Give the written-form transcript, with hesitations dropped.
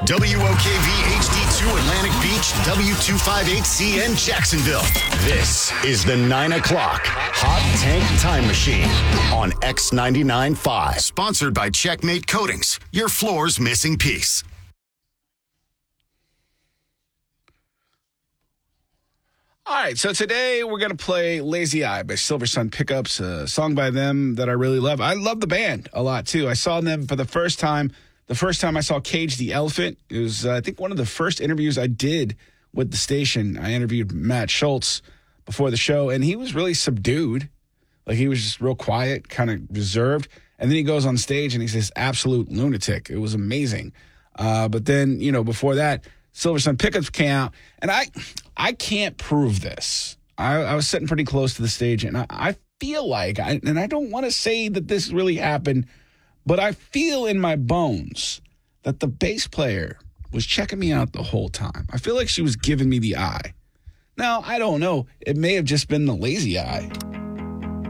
WOKV HD2 Atlantic Beach, W258C in Jacksonville. This is the 9 o'clock Hot Tank Time Machine on X99.5. Sponsored by Checkmate Coatings, your floor's missing piece. All right, so today we're going to play Lazy Eye by Silver Sun Pickups, a song by them that I really love. I love the band a lot, too. I saw them for the first time. The first time I saw Cage the Elephant, it was, I think, one of the first interviews I did with the station. I interviewed Matt Schultz before the show, and he was really subdued. Like, he was just real quiet, kind of reserved. And then he goes on stage, and he's this absolute lunatic. It was amazing. But then, before that, Silver Sun Pickups came out, and I can't prove this. I was sitting pretty close to the stage, and I feel like, and I don't want to say that this really happened, but I feel in my bones that the bass player was checking me out the whole time. I feel like she was giving me the eye. Now, I don't know. It may have just been the lazy eye.